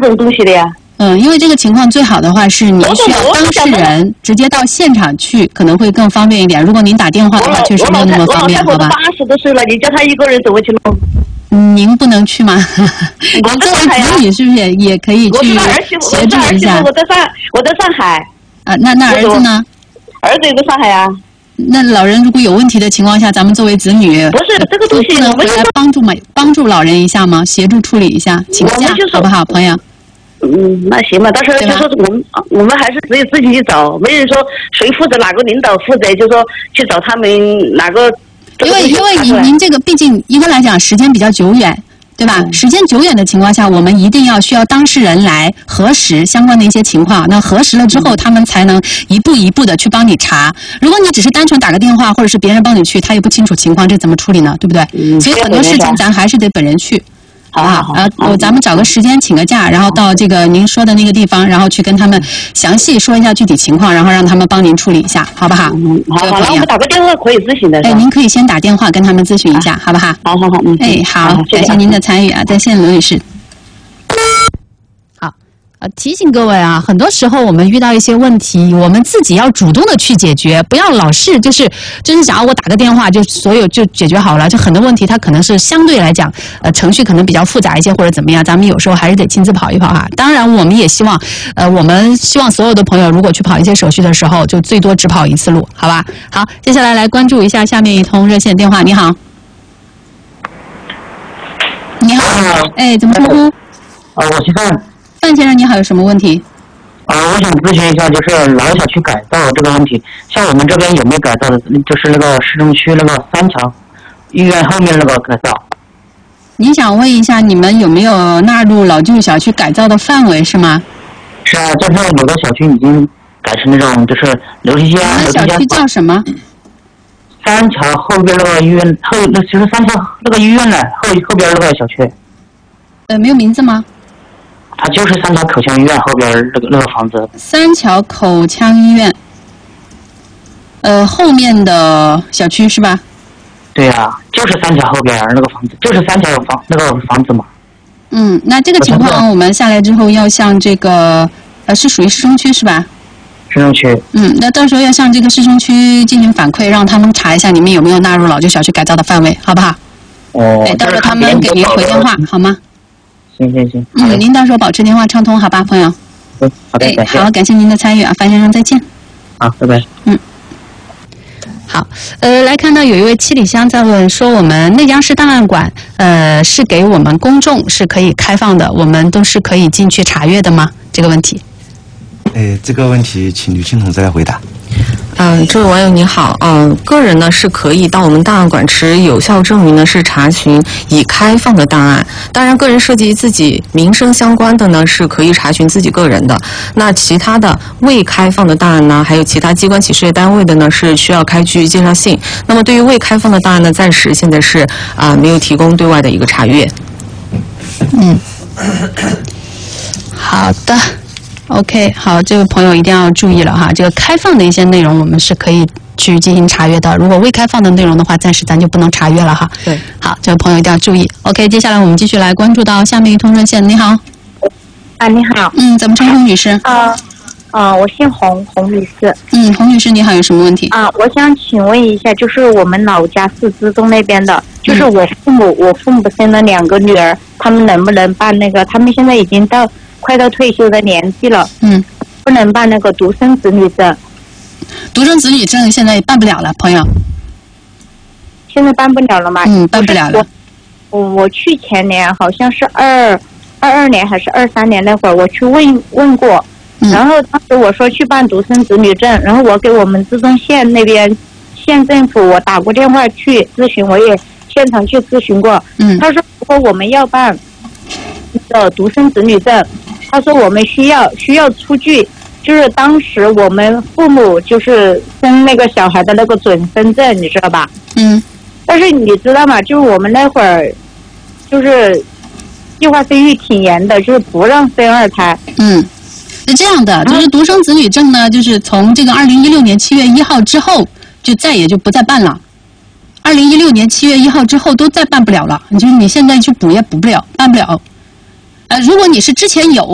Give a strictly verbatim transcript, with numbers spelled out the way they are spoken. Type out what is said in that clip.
这种东西的呀。 嗯，因为这个情况最好的话是您需要当事人直接到现场去，可能会更方便一点。如果您打电话的话，确实没有那么方便，好吧？ 八十多岁了，你叫他一个人怎么去弄？ 您不能去吗？您作为子女是不是也也可以去协助一下？ 我在上，我在上海。 啊，那那儿子呢？ 儿子也在上海啊。 那老人如果有问题的情况下，咱们作为子女， 不是这个东西， 不能回来帮助嘛，帮助老人一下吗？协助处理一下，请假好不好，朋友？ 嗯，那行吧。到时候就说我们我们还是只有自己去找，没人说谁负责，哪个领导负责，就说去找他们哪个。 因为因为您您这个毕竟一个来讲时间比较久远，对吧？时间久远的情况下，我们一定要需要当事人来核实相关的一些情况。那核实了之后，他们才能一步一步的去帮你查。如果你只是单纯打个电话，或者是别人帮你去，他也不清楚情况，这怎么处理呢？对不对？嗯、所以很多事情咱还是得本人去。好不好？啊，我咱们找个时间请个假，然后到这个您说的那个地方，然后去跟他们详细说一下具体情况，然后让他们帮您处理一下，好不好？ 嗯，好，好，我们打个电话可以咨询的。 哎，您可以先打电话跟他们咨询一下，好不好？ 好好好，嗯。 哎，好，感谢您的参与啊，再见，罗女士。呃，提醒各位啊，很多时候我们遇到一些问题，我们自己要主动的去解决，不要老是就是就是想要我打个电话就所有就解决好了。就很多问题它可能是相对来讲，呃，程序可能比较复杂一些或者怎么样，咱们有时候还是得亲自跑一跑哈。当然，我们也希望，呃，我们希望所有的朋友如果去跑一些手续的时候，就最多只跑一次路，好吧？好，接下来来关注一下下面一通热线电话。你好，你好，哎，怎么称呼？ 啊，我是范。 范先生，你好，有什么问题？ 啊，我想咨询一下，就是老小区改造这个问题。像我们这边有没有改造的？就是那个市中区那个三桥医院后面那个改造。 你想问一下，你们有没有纳入老旧小区改造的范围是吗？ 是啊，就是有的小区已经改成那种就是楼梯间。 你们小区叫什么？ 三桥后边那个医院后，那其实三桥那个医院呢后后边那个小区。 呃，没有名字吗？ 它就是三桥口腔医院后边那个那个房子。 三桥口腔医院，呃，后面的小区是吧？ 对呀、啊，就是三桥后边那个房子，就是三桥房那个房子嘛。 嗯，那这个情况我们下来之后要向这个呃是属于市中区是吧？ 市中区。 嗯，那到时候要向这个市中区进行反馈，让他们查一下你们有没有纳入老旧小区改造的范围，好不好？ 哦。 对，到时候他们给您回电话，好吗？ 行行行。 嗯，您到时候保持电话畅通，好吧，朋友。 嗯，好的，感谢。 好，感谢您的参与啊，樊先生，再见。 好，拜拜。 嗯。好，呃，来看到有一位七里香在问说，我们内江市档案馆，呃，是给我们公众是可以开放的，我们都是可以进去查阅的吗？这个问题。 哎，这个问题请吕青同志来回答。 嗯、呃，这位网友你好，嗯、呃，个人呢是可以到我们档案馆持有效证明呢，是查询已开放的档案。当然，个人涉及自己民生相关的呢，是可以查询自己个人的。那其他的未开放的档案呢，还有其他机关企事业单位的呢，是需要开具介绍信。那么对于未开放的档案呢，暂时现在是啊、呃、没有提供对外的一个查阅。 嗯，好的。OK， 好，这位朋友一定要注意了哈，这个开放的一些内容我们是可以去进行查阅的，如果未开放的内容的话，暂时咱就不能查阅了哈。 对， 好，这位朋友一定要注意。OK， 接下来我们继续来关注到下面一通热线。你好。 啊，你好。 嗯，怎么称呼女士？ 啊，啊，我姓洪，洪女士。 嗯，洪女士你好，有什么问题？ 啊，我想请问一下，就是我们老家是资中那边的，就是我父母，嗯、我父母生了两个女儿，他们能不能办那个？他们现在已经到。快到退休的年纪了， 嗯， 不能办那个独生子女证。 独生子女证现在办不了了，朋友。 现在办不了了吗？ 嗯，办不了了。 我我去前年好像是二二二年还是二三年那会儿，我去问问过， 嗯、 然后当时我说去办独生子女证，然后我给我们资中县那边县政府我打过电话去咨询，我也现场去咨询过， 嗯， 他说如果我们要办那个独生子女证。他说我们需要需要出具，就是当时我们父母就是生那个小孩的那个准生证，你知道吧？ 嗯。 但是你知道吗？就是我们那会儿，就是计划生育挺严的，就是不让生二胎。 嗯，是这样的，就是独生子女证呢，就是从这个二零一六年七月一号之后，就再也就不再办了。二零一六年七月一号之后都再办不了了，就是你现在去补也补不了，办不了。呃，如果你是之前有。